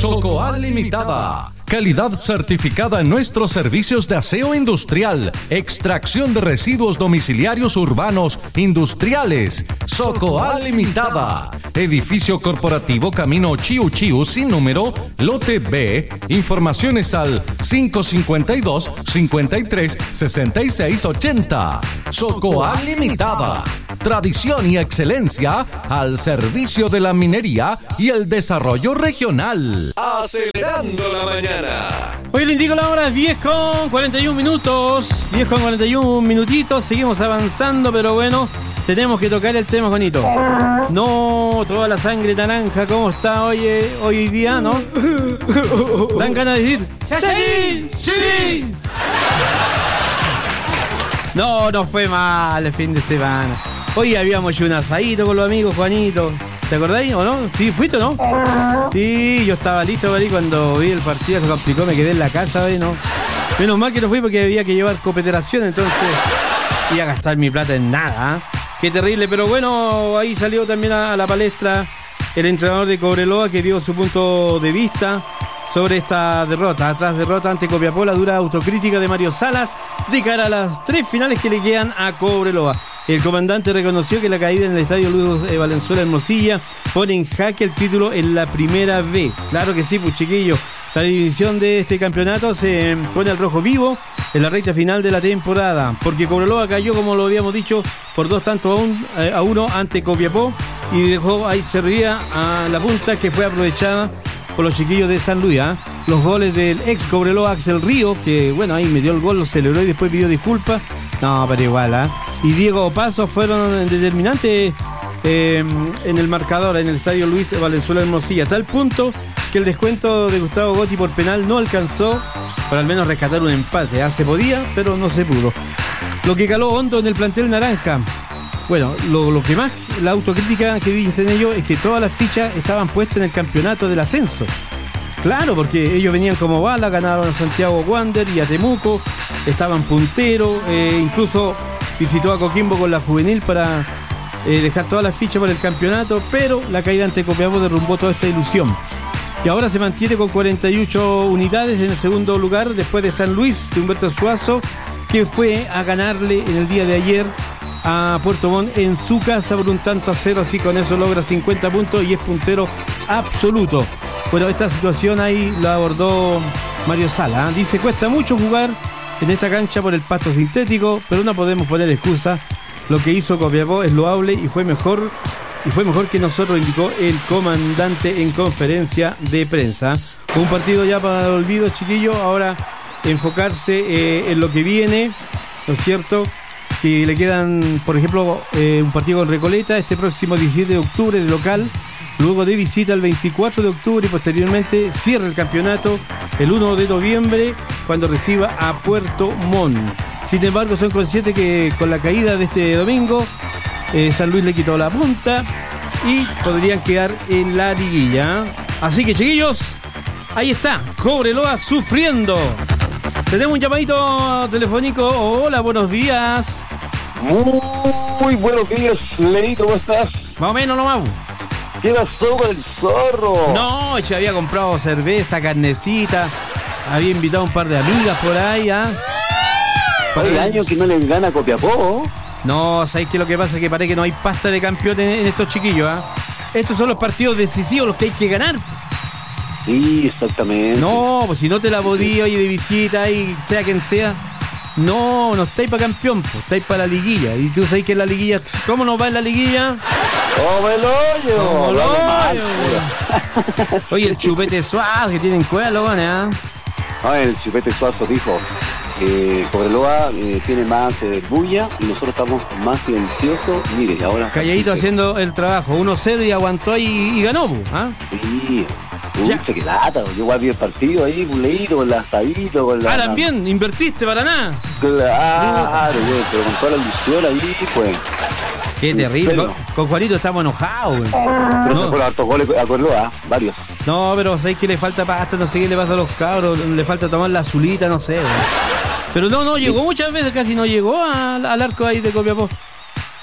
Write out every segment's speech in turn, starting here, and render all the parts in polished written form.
Socoal Limitada. Calidad certificada en nuestros servicios de aseo industrial, extracción de residuos domiciliarios urbanos industriales. Socoal Limitada. Edificio corporativo Camino Chiu Chiu sin número, lote B. Informaciones al 552-53-6680. Socoal Limitada. Tradición y excelencia al servicio de la minería y el desarrollo regional. Acelerando la mañana. Hoy le indico la hora 10:41 minutos. 10:41 minutitos. Seguimos avanzando, pero bueno, tenemos que tocar el tema, Juanito. No, toda la sangre naranja, ¿cómo está hoy día, no? Dan ganas de decir ¡sí! ¡Sí! No fue mal el fin de semana. Hoy habíamos hecho un asadito con los amigos, Juanito. ¿Te acordáis o no? ¿Sí? ¿Fuiste o no? Sí, yo estaba listo, ¿vale? Cuando vi el partido se complicó, me quedé en la casa, ¿vale? No. Menos mal que no fui porque había que llevar cooperación, entonces iba a gastar mi plata en nada, ¿eh? Qué terrible, pero bueno, ahí salió también a la palestra el entrenador de Cobreloa que dio su punto de vista sobre esta derrota. Tras derrota ante Copiapó, la dura autocrítica de Mario Salas de cara a las 3 finales que le quedan a Cobreloa. El comandante reconoció que la caída en el estadio Luis Valenzuela Hermosilla pone en jaque el título en la primera B. Claro que sí, pues chiquillos. La división de este campeonato se pone al rojo vivo en la recta final de la temporada, porque Cobreloa cayó, como lo habíamos dicho, por 2-1 ante Copiapó y dejó ahí servida a la punta que fue aprovechada por los chiquillos de San Luis. Los goles del ex Cobreloa Axel Río, que bueno, ahí metió el gol, lo celebró y después pidió disculpas. No, pero igual, y Diego Opaso fueron determinantes en el marcador en el estadio Luis Valenzuela Hermosilla, a tal punto que el descuento de Gustavo Gotti por penal no alcanzó para al menos rescatar un empate. Se podía, pero no se pudo. Lo que caló hondo en el plantel naranja. Bueno, lo que más, la autocrítica que dicen ellos es que todas las fichas estaban puestas en el campeonato del ascenso. Claro, porque ellos venían como bala, ganaron a Santiago Wander y a Temuco, estaban punteros, incluso visitó a Coquimbo con la juvenil para dejar todas las fichas para el campeonato, pero la caída ante Copiapó derrumbó toda esta ilusión. Y ahora se mantiene con 48 unidades en el segundo lugar, después de San Luis, de Humberto Suazo, que fue a ganarle en el día de ayer a Puerto Montt en su casa por un tanto a 0, así con eso logra 50 puntos y es puntero absoluto. Bueno, esta situación ahí la abordó Mario Sala. Dice, cuesta mucho jugar en esta cancha por el pasto sintético, pero no podemos poner excusa. Lo que hizo Copiapó es loable y fue mejor que nosotros, indicó el comandante en conferencia de prensa. Un partido ya para el olvido, chiquillos. Ahora enfocarse en lo que viene, ¿no es cierto? Que le quedan, por ejemplo, un partido con Recoleta este próximo 17 de octubre de local, luego de visita el 24 de octubre y posteriormente cierra el campeonato el 1 de noviembre cuando reciba a Puerto Montt. Sin embargo, son conscientes que con la caída de este domingo San Luis le quitó la punta y podrían quedar en la liguilla. Así que, chiquillos, ahí está, Cobreloa sufriendo. Tenemos un llamadito telefónico. Hola, buenos días. Muy buenos días, Leito, ¿cómo estás? Más o menos nomás. ¿Qué pasó con el zorro? No, se había comprado cerveza, carnecita, había invitado a un par de amigas por ahí, Para el año que no le gana a Copiapó. No, ¿sabéis qué? Lo que pasa es que parece que no hay pasta de campeones en estos chiquillos, Estos son los partidos decisivos, los que hay que ganar. Sí, exactamente. No, pues si no te la podías ir de visita y sea quien sea, no estáis para campeón, pues, estáis para la liguilla. Y tú sabes que en la liguilla, ¿cómo nos va en la liguilla? ¡Como el hoyo! ¡Como el hoyo! Oye, el Chupete Suazo, que tienen cueva, lo van, El Chupete Suazo dijo, Cobreloa tiene más bulla y nosotros estamos más silenciosos. Mire, ahora... Calladito haciendo el trabajo, 1-0 y aguantó y ganó, Sí. Pucha, qué lata, yo igual vi el partido ahí, buleíto, con el asadito, con la... también, invertiste para nada. Claro, pero con toda la ilusión ahí, pues... Qué terrible, con Juanito estamos enojados, Pero se fueron hartos goles a Cobreloa, varios. No, pero ¿sabes que le falta pasta? No sé qué le pasa a los cabros, le falta tomar la azulita, no sé, Pero no llegó muchas veces, casi no llegó al arco ahí de Copiapó.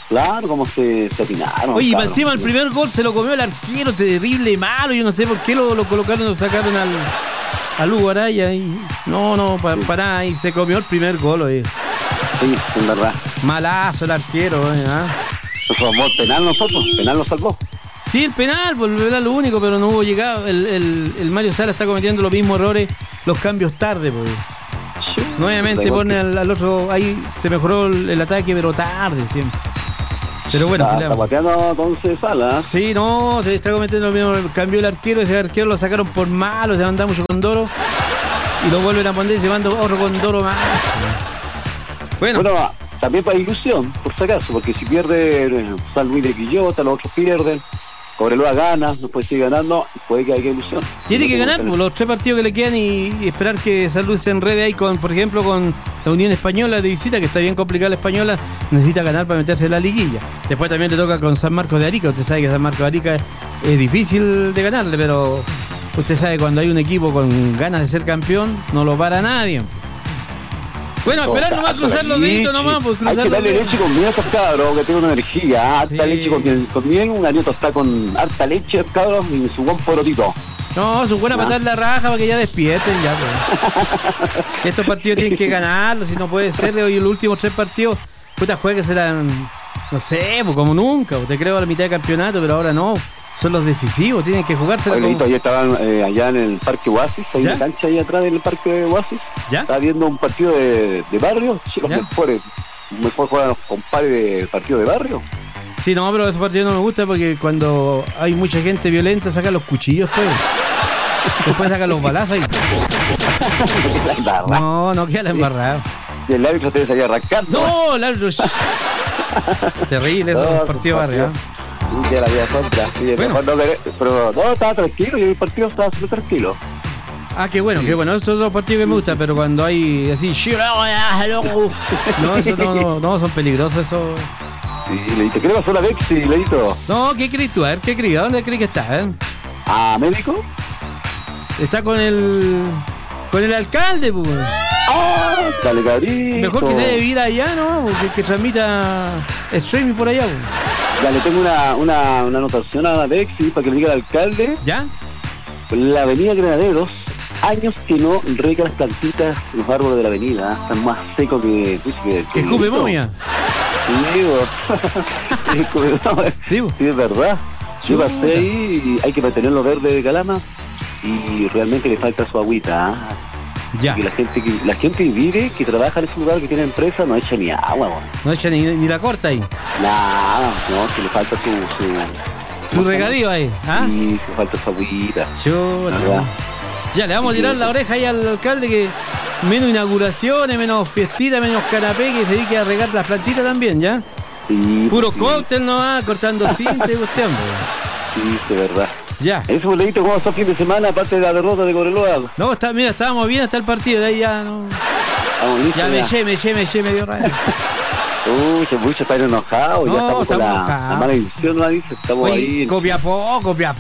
Claro, como se atinaron. Oye, y claro. encima el primer gol se lo comió el arquero, terrible, malo. Yo no sé por qué lo colocaron, lo sacaron al Hugo Araya. Y no, para nada. Y se comió el primer gol, oye. Sí, en verdad. Malazo el arquero, ¿ah? Nos salvó el penal nosotros, penal nos salvó. Sí, el penal, pues era lo único, pero no hubo llegado. El Mario Sala está cometiendo los mismos errores, los cambios tarde, pues. Sí, Nuevamente pone al otro, ahí se mejoró el ataque, pero tarde siempre. Pero bueno, está pateando entonces Sala. sí, no, se está cometiendo lo mismo. Cambió el arquero, ese arquero lo sacaron por malo, se manda mucho Condoro. Y lo vuelven a poner y se manda otro Condoro más. Bueno, También para ilusión, por si acaso, porque si pierde San Luis de Quillota, los otros pierden, Cobreloa gana, después sigue ganando, puede que haya ilusión. tiene que ganar pues, los 3 partidos que le quedan y esperar que San Luis se enrede ahí con, por ejemplo, con la Unión Española de visita, que está bien complicada la Española, necesita ganar para meterse en la liguilla. Después también le toca con San Marcos de Arica, usted sabe que San Marcos de Arica es difícil de ganarle, pero usted sabe cuando hay un equipo con ganas de ser campeón, no lo para nadie. Bueno, esperar nomás, cruzar los deditos nomás, pues Hay cruzar que los darle deditos. leche con miel a estos cabros, que tengan una energía, harta Sí. leche con miel, un añoto está con harta leche, cabros, y su buen porotito. No, su buena patada en la raja para que ya despierten ya, pues. Estos partidos tienen que ganarlos, si no puede ser, hoy los últimos 3 partidos, puta, juegues serán, no sé, pues como nunca, te creo a la mitad de campeonato, pero ahora no, son los decisivos, tienen que jugársela Oye, como... Leito, ayer estaban allá en el Parque Oasis, hay ¿Ya? una cancha ahí atrás del Parque Oasis, ¿Ya? estaba viendo un partido de barrio, los ¿Ya? mejor juegan los compadres de partido de barrio. Sí, no, pero esos partidos no me gustan porque cuando hay mucha gente violenta sacan los cuchillos, pues. Después sacan los balazos y... No queda la embarrada. Y el árbitro te salía arrancando. No, el árbitro... Terrible esos partidos de barrio, ¿eh? Ya la vida contra, sí, Bueno. mejor no querer, pero no, estaba tranquilo, y el partido estaba súper tranquilo. Ah, qué bueno, esos son los partidos que me gustan, pero cuando hay así... No, esos no, son peligrosos, esos... Sí, Leito, ¿qué le pasó a la Bexi, Leito? No, ¿qué crees tú? A ver, ¿qué crees? ¿A dónde crees que está, ¿A médico? Está con el alcalde, pues. ¡Ah! Dale, cabrito. Mejor que se debe ir allá, ¿no? Que transmita streaming por allá, pues. Ya le tengo una anotación a la Bexi para que le diga al alcalde. ¿Ya? La avenida Granaderos, años que no riega las plantitas, los árboles de la avenida, están más secos que... Que escupe momia. Sí, bo. Sí, escupe momia. Sí, bo. Sí, es verdad. Yo Chuta. pasé ahí y hay que mantenerlo verde de calama y realmente le falta su agüita. ¿Ah? Ya. Y la gente que vive, que trabaja en ese lugar, que tiene empresa, no echa ni agua, bo. No echa ni la corta ahí. Nada, no, que le falta Su regadío ahí. ¿Ah? Sí, le falta su agüita. Chuta. ¿Verdad? Ya, le vamos a tirar la oreja ahí al alcalde que menos inauguraciones, menos fiestitas, menos canapé, que se dedique a regar las plantitas también, ¿ya? Sí, Puro sí, cóctel nomás, cortando cinta y usted, hombre. sí, es verdad. Ya. Eso, boleto, ¿cómo pasó el fin de semana, aparte de la derrota de Cobreloa? No, mira, estábamos bien hasta el partido, de ahí ya no. Estamos listos. Ya me eché medio rayo. Mucho está enojado, No, ya estamos con estamos la enojados. mala edición, ¿no? Dice, estamos ahí. Oye, Copiapó.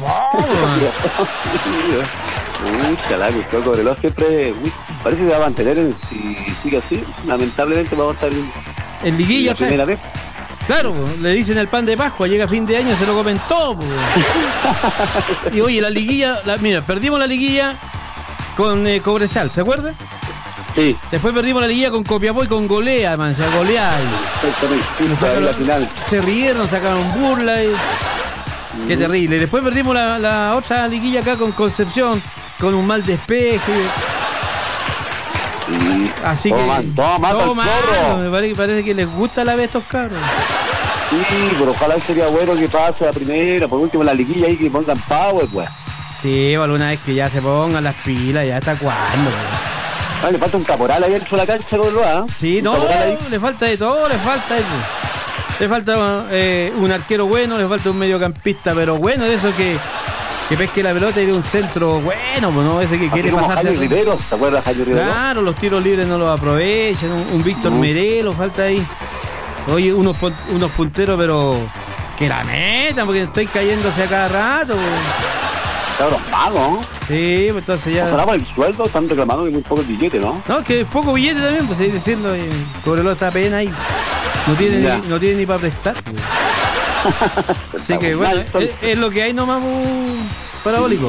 Mucha la que Cobreloa siempre, parece que va a mantener, si sigue así, lamentablemente vamos a estar En liguilla, la otra vez. primera vez. Claro, le dicen el pan de Pascua, llega fin de año, se lo comen todo. Y oye, la liguilla, mira, perdimos la liguilla con Cobresal, ¿se acuerda? Sí, Después perdimos la liguilla con Copiapó y con Golea, man, se golea. exactamente, Nos justo ahí sacaron- la final. Se rieron, sacaron burla. Qué terrible. Y después perdimos la otra liguilla acá con Concepción, con un mal despeje. Sí. Así Toma, que. toma, zorro. Me parece que les gusta la vez a estos cabros. Sí, pero ojalá sería bueno que pase la primera, por último la liguilla ahí que pongan power, pues. Sí, alguna vez que ya se pongan las pilas, ya hasta cuándo. Ah, le falta un caporal ahí dentro de la cancha con Loa. Sí, Un no, caporal ahí. le falta de todo, le falta un arquero bueno, le falta un mediocampista, pero bueno, de eso que pesque la pelota y de un centro bueno, pues no, ese que quiere Así como pasarse. Jaime Rivero, ¿te acuerdas de Jaime Rivero? Claro, los tiros libres no los aprovechan, un Víctor Merelo falta ahí. Oye, unos punteros, pero que la metan, porque estoy cayéndose a cada rato. Pues. Cabros magos, Sí, pues entonces ¿no? ya. Sonaba el sueldo, están reclamando que muy poco el billete, ¿no? No, que es poco billete también, pues hay que decirlo. Cobreloa está pena ahí. No tiene ni para prestar. Así que bueno, es lo que hay nomás, parabólico.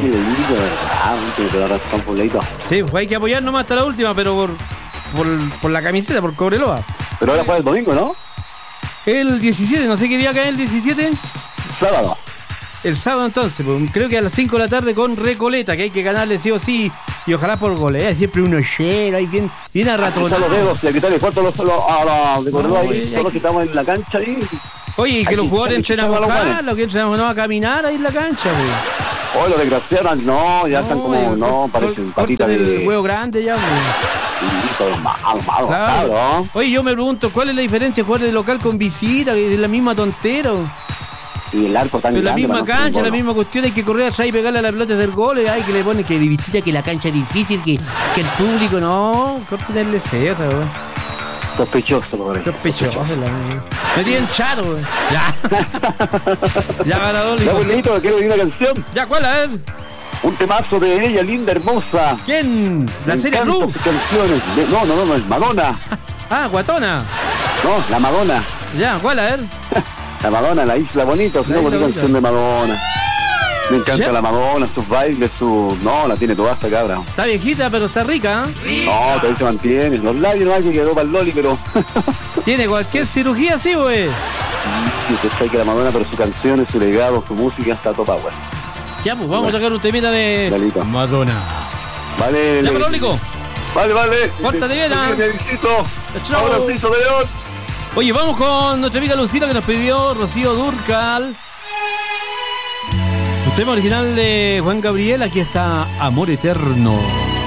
Sí, pues hay que apoyar nomás hasta la última, pero por la camiseta, por Cobreloa. Pero ahora juega el domingo, ¿no? El 17, no sé qué día cae el 17. Sábado. El sábado entonces, pues, creo que a las 5 de la tarde con Recoleta, que hay que ganarle sí o sí, y ojalá por goleada, siempre 1-0, ahí bien a ratonado. Los dedos y a quitarle fuerte a los de Cobreloa ahí, todos los que estamos en la cancha ahí. Oye, y que los jugadores entren a bajar, los que entren a caminar ahí en la cancha, pues. Oh, los desgraciados, no, ya están como, parecen patitas de... el huevo grande ya, pues. Sí, todos malos, claro. Oye, yo me pregunto, ¿cuál es la diferencia de jugar de local con visita, que es la misma tontera? Y el arco tan grande. La misma cancha, la misma misma cuestión, hay que correr atrás y pegarle a la pelota del gol, y que le pone que de visita, que la cancha es difícil, que el público, no, corten el deseo, weón. Sospechoso, por Sospechoso, me tienen chato, weón. Ya. Ya, Paradólico. Ya, bonito, quiero oír una canción. Ya, ¿cuál? A ver. Un temazo de ella, linda, hermosa. ¿Quién? ¿La serie Ru? Canciones. No, es Madonna. Ah, Guatona. No, la Madonna. Ya, ¿cuál? A ver. La Madonna, la Isla Bonita, o si no, cualquier canción de Madonna. Me encanta la Madonna, sus bailes, no, la tiene toda esta cabra. Está viejita, pero está rica, ¿eh? No, todavía se mantiene. Los labios no hay que quedó para el Loli, pero... Tiene cualquier cirugía así, güey. Sí, usted sabe que la Madonna, pero sus canciones, su legado, su música está top power. Ya, pues vamos a tocar un temita de Dalita. Madonna. Vale, ya, Paradólico. Vale. Pórtate bien, ¿ah? Chao. Oye, vamos con nuestra amiga Lucila, que nos pidió Rocío Dúrcal. Un tema original de Juan Gabriel. Aquí está Amor Eterno.